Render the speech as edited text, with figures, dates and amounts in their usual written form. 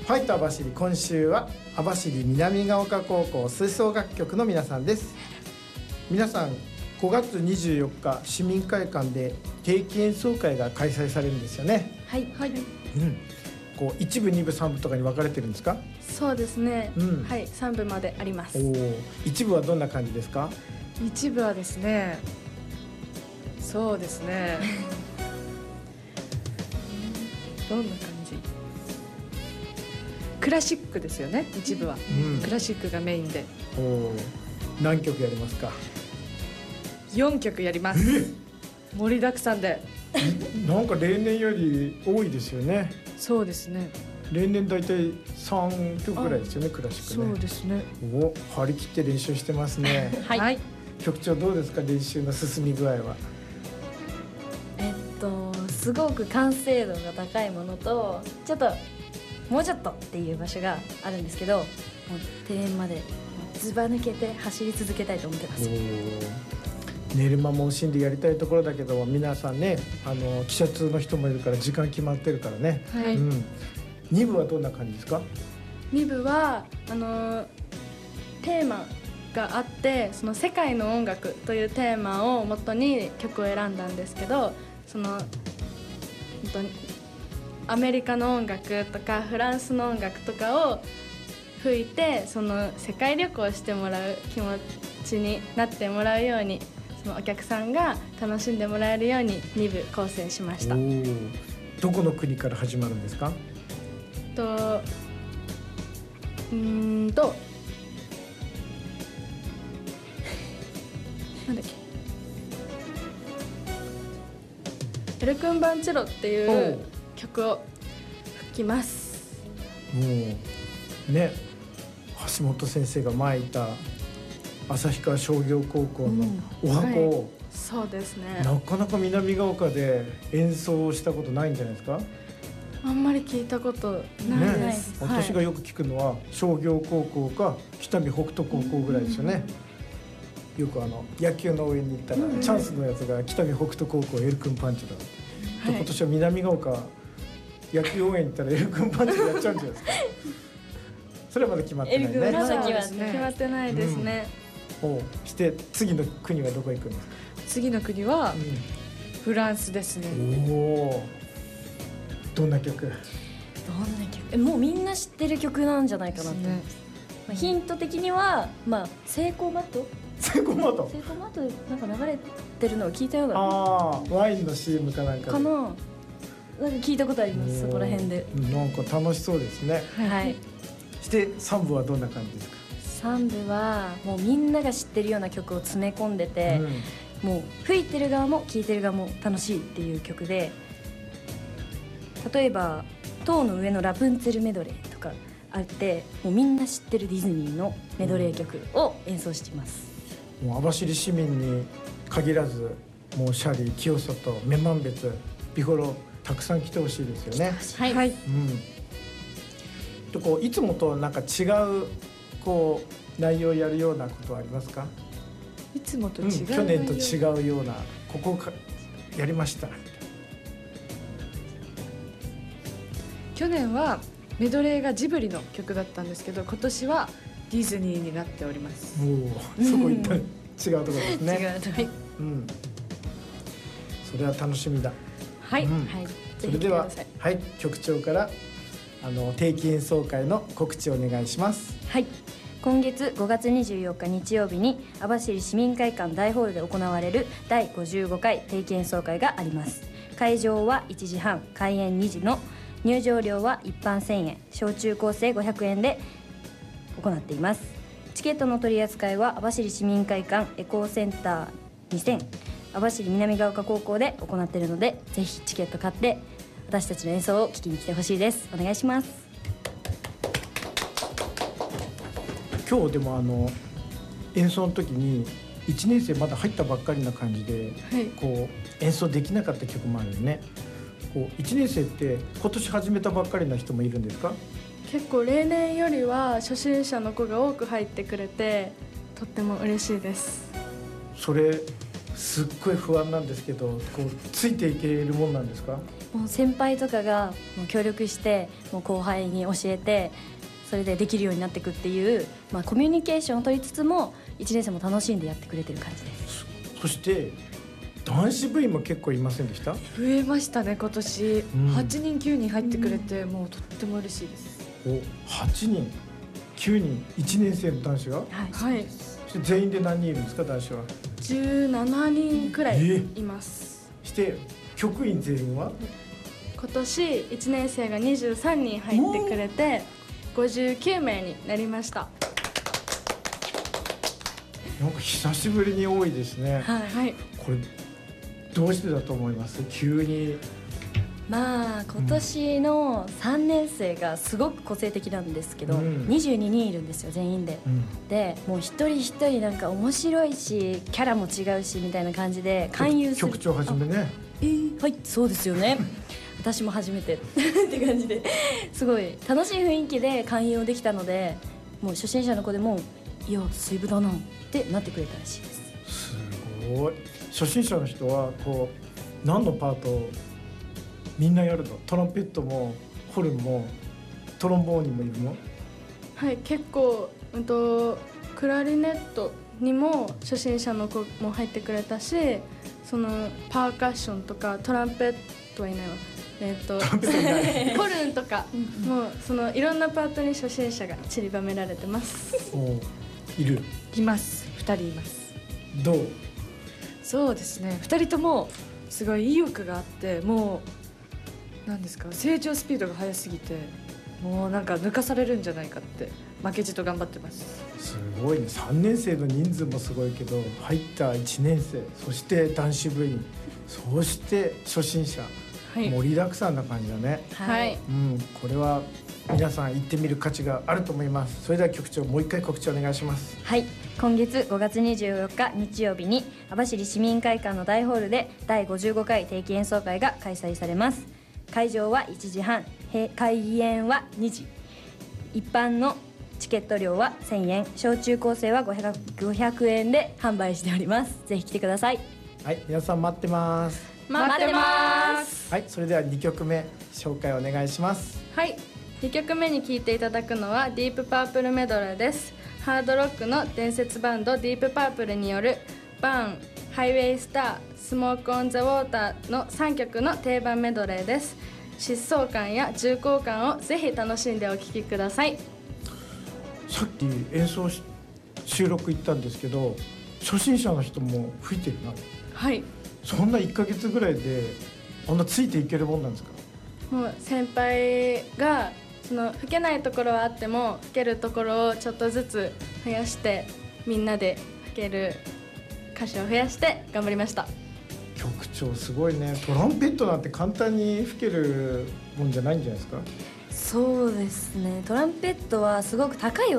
ファイト網走、今週は網走南ヶ丘高校吹奏楽局の皆さんです。皆さん5月24日市民会館で定期演奏会が開催されるんですよね。 はいはい、 こう1部2部3部とかに分かれてるんですか？ そうですね、はい、3部まであります。 1部はどんな感じですか ？1部はですね、そうですねどんな感じ？クラシックですよね。1部は、クラシックがメインで。 何曲やりますか ？4曲やります。盛りだくさんで。 なんか例年より多いですよね。 そうですね、 例年だいたい3曲ぐらいですよね、クラシックね。 そうですね。 張り切って練習してますね。 はい、 局長どうですか、練習の進み具合は？ すごく完成度が高いものともうちょっとっていう場所があるんですけど、もう定年までずば抜けて走り続けたいと思ってます。 寝る間も惜しんでやりたいところだけど、皆さんね、記者通の人もいるから時間決まってるからね。 はい、 2部はどんな感じですか ？2部はテーマがあって、その世界の音楽というテーマをもとに曲を選んだんですけど、そのアメリカの音楽とかフランスの音楽とかを吹いて、その世界旅行してもらう気持ちになってもらうように、そのお客さんが楽しんでもらえるように2部構成しました。 どこの国から始まるんですか？ なんだっけ、エルクンバンチロっていう曲を吹きます。 ね、橋本先生が前いた旭川商業高校のお箱を、 そうですね、 なかなか南ヶ丘で演奏したことないんじゃないですか？ あんまり聞いたことないです。 私がよく聞くのは商業高校か北見北斗高校ぐらいですよね。よく野球の応援に行ったら、チャンスのやつが北見北斗高校エルクンパンチだ、今年は南ヶ丘野球応援行ったらエルクンパンチやっちゃうんじゃないですか？それはまだ決まってないね。 決まってないですね。 して次の国はどこ行くんですか？ 次の国はフランスですね。 どんな曲？ もうみんな知ってる曲なんじゃないかなって、ヒント的には、セイコーマットでなんか流れてるのを聞いたような。 ワインの CM かなんかかな、なんか聞いたことあります、そこら辺で。 なんか楽しそうですね。 はい。 して3部はどんな感じですか ？3部はもうみんなが知ってるような曲を詰め込んでて、もう吹いてる側も聴いてる側も楽しいっていう曲で、例えば「塔の上のラプンツェルメドレー」とかあって、もうみんな知ってるディズニーのメドレー曲を演奏しています。 もう網走市民に限らず、もう斜里、清里、女満別、美幌、たくさん来てほしいですよね。 はい、 いつもとなんか違う内容をやるようなことはありますか？ いつもと違う、 去年と違うような、ここかやりました。 去年はメドレーがジブリの曲だったんですけど、今年はディズニーになっております。 そこ行った違うところですね。 違うところ。 それは楽しみだ。 はい、 それでは、局長から定期演奏会の告知をお願いします。 はい、今月5月24日日曜日に網走市民会館大ホールで行われる第55回定期演奏会があります。会場は1時半、開演2時の入場料は一般1000円、小中高生500円で行っています。チケットの取り扱いは網走市民会館エコーセンター2000網走南ヶ丘高校で行っているので、ぜひチケット買って私たちの演奏を聴きに来てほしいです。お願いします。 今日でも演奏の時に1年生まだ入ったばっかりな感じで、演奏できなかった曲もあるよね。1年生って今年始めたばっかりな人もいるんですか？ 結構例年よりは初心者の子が多く入ってくれて、とっても嬉しいです。 それすっごい不安なんですけど、ついていけるもんなんですか？ もう先輩とかがもう協力してもう後輩に教えてそれでできるようになっていくっていう、コミュニケーションを取りつつも1年生も楽しんでやってくれてる感じです。 そして男子部員も結構いませんでした？ 増えましたね今年、 ん 8人9人入ってくれて、もうとっても嬉しいです。 お、8人9人1年生の男子が、 はいそして全員で何人いるんですか？男子は 17人くらいいます。 して局員全員は今年1年生が23人入ってくれて59名になりました。 なんか久しぶりに多いですね、 はいこれどうしてだと思います？急に。 今年の3年生がすごく個性的なんですけど、22人いるんですよ全員で、でもう一人一人なんか面白いしキャラも違うしみたいな感じで勧誘する。 局長はじめね。 はいそうですよね私も初めてって感じですごい楽しい雰囲気で勧誘できたので、もう初心者の子でもいや水分だなってなってくれたらしいです。 すごい。初心者の人はこう何のパートをみんなやるの？トランペットもホルンもトロンボーンにもいるの？ はい、結構クラリネットにも初心者の子も入ってくれたし、そのパーカッションとかトランペットはいないわ、ホルンとかもうそのいろんなパートに初心者が散りばめられてます。 お、いる。 います2人います。 どう？ そうですね2人ともすごい意欲があって、もうなんですか成長スピードが速すぎてもうなんか抜かされるんじゃないかって負けじと頑張ってます。 すごいね。3年生の人数もすごいけど入った1年生、そして男子部員、そして初心者、 はい盛りだくさんな感じだね。 はい、 これは皆さん行ってみる価値があると思います。それでは局長もう一回告知お願いします。 はい、今月5月24日日曜日に網走市民会館の大ホールで第55回定期演奏会が開催されます。会場は1時半、開演は2時。一般のチケット料は1000円、小中高生は500円で販売しております。ぜひ来てください。 はい、皆さん待ってます。 待ってます。 はい、それでは2曲目紹介お願いします。 はい、2曲目に聴いていただくのはディープパープルメドレーです。ハードロックの伝説バンドディープパープルによるバーン、ハイウェイスター、スモークオンザウォーターの3曲の定番メドレーです。疾走感や重厚感をぜひ楽しんでお聴きください。 さっき演奏収録行ったんですけど、初心者の人も吹いてるな。 はい、 そんな1ヶ月ぐらいであんなついていけるもんなんですか？ もう先輩がその吹けないところはあっても吹けるところをちょっとずつ増やしてみんなで吹ける歌詞を増やして頑張りました。 局長すごいね。トランペットなんて簡単に吹けるもんじゃないんじゃないですか？ そうですね、トランペットはすごく高い